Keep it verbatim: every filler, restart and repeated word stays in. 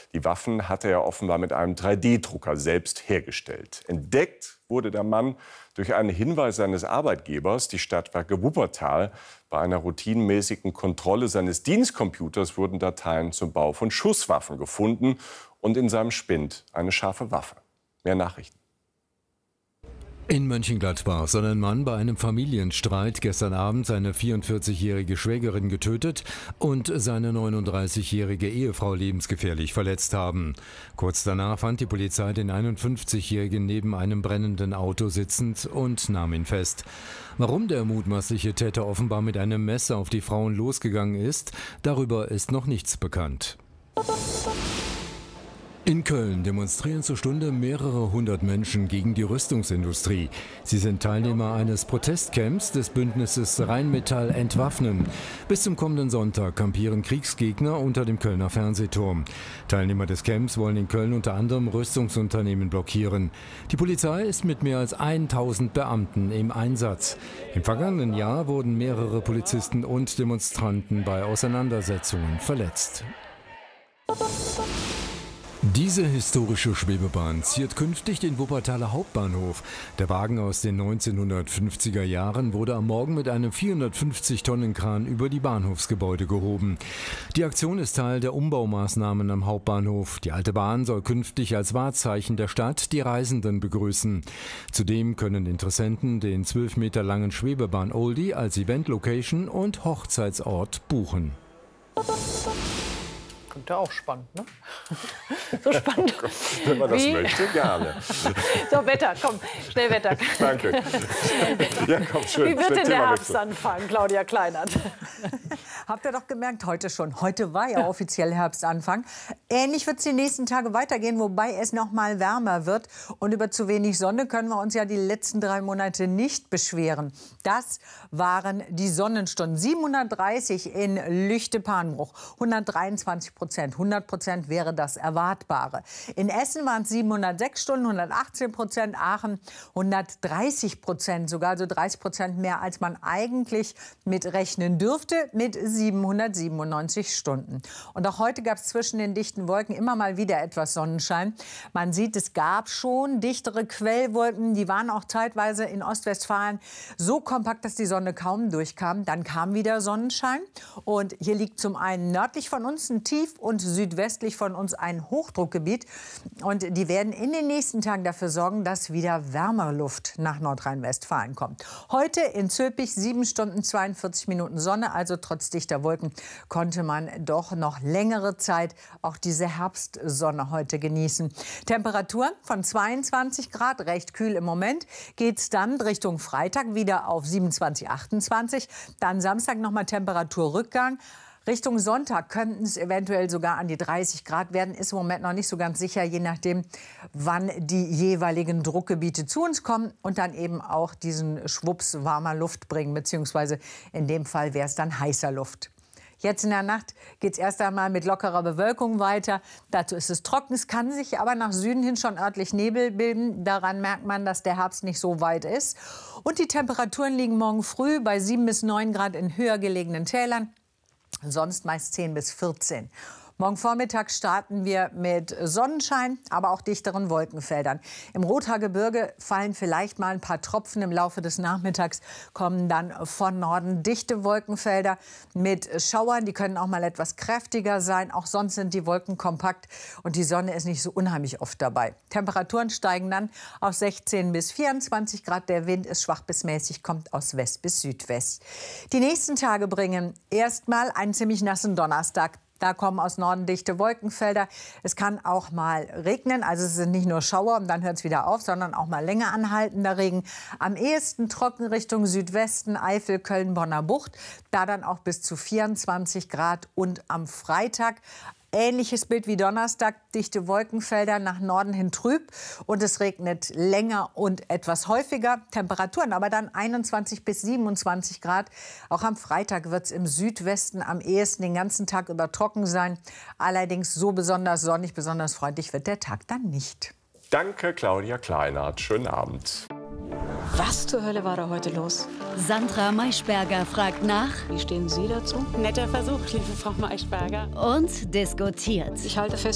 Die Waffen hatte er offenbar mit einem drei D Drucker selbst hergestellt. Entdeckt wurde der Mann durch einen Hinweis seines Arbeitgebers, die Stadtwerke Wuppertal. Bei einer routinemäßigen Kontrolle seines Dienstcomputers wurden Dateien zum Bau von Schusswaffen gefunden und in seinem Spind eine scharfe Waffe. Mehr Nachrichten. In Mönchengladbach soll ein Mann bei einem Familienstreit gestern Abend seine vierundvierzigjährige Schwägerin getötet und seine neununddreißigjährige Ehefrau lebensgefährlich verletzt haben. Kurz danach fand die Polizei den einundfünfzigjährigen neben einem brennenden Auto sitzend und nahm ihn fest. Warum der mutmaßliche Täter offenbar mit einem Messer auf die Frauen losgegangen ist, darüber ist noch nichts bekannt. In Köln demonstrieren zur Stunde mehrere hundert Menschen gegen die Rüstungsindustrie. Sie sind Teilnehmer eines Protestcamps des Bündnisses Rheinmetall Entwaffnen. Bis zum kommenden Sonntag kampieren Kriegsgegner unter dem Kölner Fernsehturm. Teilnehmer des Camps wollen in Köln unter anderem Rüstungsunternehmen blockieren. Die Polizei ist mit mehr als tausend Beamten im Einsatz. Im vergangenen Jahr wurden mehrere Polizisten und Demonstranten bei Auseinandersetzungen verletzt. Diese historische Schwebebahn ziert künftig den Wuppertaler Hauptbahnhof. Der Wagen aus den neunzehnhundertfünfziger Jahren wurde am Morgen mit einem vierhundertfünfzig Tonnen Kran über die Bahnhofsgebäude gehoben. Die Aktion ist Teil der Umbaumaßnahmen am Hauptbahnhof. Die alte Bahn soll künftig als Wahrzeichen der Stadt die Reisenden begrüßen. Zudem können Interessenten den zwölf Meter langen Schwebebahn-Oldie als Event-Location und Hochzeitsort buchen. Klingt ja auch spannend, ne? So spannend. Wenn man das Wie? möchte, gerne. So, Wetter, komm, schnell Wetter. Danke. Ja, komm, schön. Wie wird Schnell denn der Thema Herbst wechseln. anfangen, Claudia Kleinert? Habt ihr doch gemerkt, heute schon. Heute war ja offiziell Herbstanfang. Ähnlich wird es die nächsten Tage weitergehen, wobei es noch mal wärmer wird. Und über zu wenig Sonne können wir uns ja die letzten drei Monate nicht beschweren. Das waren die Sonnenstunden. siebenhundertdreißig in Lüchte-Panbruch, hundertdreiundzwanzig Prozent. hundert Prozent wäre das Erwartbare. In Essen waren es siebenhundertsechs Stunden, hundertachtzehn Prozent. Aachen hundertdreißig Prozent, sogar so dreißig Prozent mehr, als man eigentlich mit rechnen dürfte, mit siebenhundertsiebenundneunzig Stunden. Und auch heute gab es zwischen den dichten Wolken immer mal wieder etwas Sonnenschein. Man sieht, es gab schon dichtere Quellwolken. Die waren auch zeitweise in Ostwestfalen so kompakt, dass die Sonne kaum durchkam. Dann kam wieder Sonnenschein. Und hier liegt zum einen nördlich von uns ein Tief und südwestlich von uns ein Hochdruckgebiet. Und die werden in den nächsten Tagen dafür sorgen, dass wieder wärmere Luft nach Nordrhein-Westfalen kommt. Heute in Zülpich sieben Stunden zweiundvierzig Minuten Sonne, also trotz dichter Wolken konnte man doch noch längere Zeit auch diese Herbstsonne heute genießen. Temperaturen von zweiundzwanzig Grad, recht kühl im Moment, geht es dann Richtung Freitag wieder auf siebenundzwanzig, achtundzwanzig. Dann Samstag nochmal Temperaturrückgang. Richtung Sonntag könnten es eventuell sogar an die dreißig Grad werden. Ist im Moment noch nicht so ganz sicher, je nachdem, wann die jeweiligen Druckgebiete zu uns kommen und dann eben auch diesen Schwupps warmer Luft bringen, beziehungsweise in dem Fall wäre es dann heißer Luft. Jetzt in der Nacht geht es erst einmal mit lockerer Bewölkung weiter. Dazu ist es trocken. Es kann sich aber nach Süden hin schon örtlich Nebel bilden. Daran merkt man, dass der Herbst nicht so weit ist. Und die Temperaturen liegen morgen früh bei sieben bis neun Grad in höher gelegenen Tälern. Sonst meist zehn bis vierzehn. Morgen Vormittag starten wir mit Sonnenschein, aber auch dichteren Wolkenfeldern. Im Rothaargebirge fallen vielleicht mal ein paar Tropfen. Im Laufe des Nachmittags kommen dann von Norden dichte Wolkenfelder mit Schauern. Die können auch mal etwas kräftiger sein. Auch sonst sind die Wolken kompakt und die Sonne ist nicht so unheimlich oft dabei. Temperaturen steigen dann auf sechzehn bis vierundzwanzig Grad. Der Wind ist schwach bis mäßig, kommt aus West bis Südwest. Die nächsten Tage bringen erstmal einen ziemlich nassen Donnerstag. Da kommen aus Norden dichte Wolkenfelder. Es kann auch mal regnen. Also es sind nicht nur Schauer und dann hört es wieder auf, sondern auch mal länger anhaltender Regen. Am ehesten trocken Richtung Südwesten, Eifel, Köln, Bonner Bucht. Da dann auch bis zu vierundzwanzig Grad. Und am Freitag ähnliches Bild wie Donnerstag, dichte Wolkenfelder, nach Norden hin trüb und es regnet länger und etwas häufiger. Temperaturen aber dann einundzwanzig bis siebenundzwanzig Grad. Auch am Freitag wird es im Südwesten am ehesten den ganzen Tag über trocken sein. Allerdings so besonders sonnig, besonders freundlich wird der Tag dann nicht. Danke, Claudia Kleinert. Schönen Abend. Was zur Hölle war da heute los? Sandra Maischberger fragt nach. Wie stehen Sie dazu? Netter Versuch, liebe Frau Maischberger. Und diskutiert. Ich halte fest,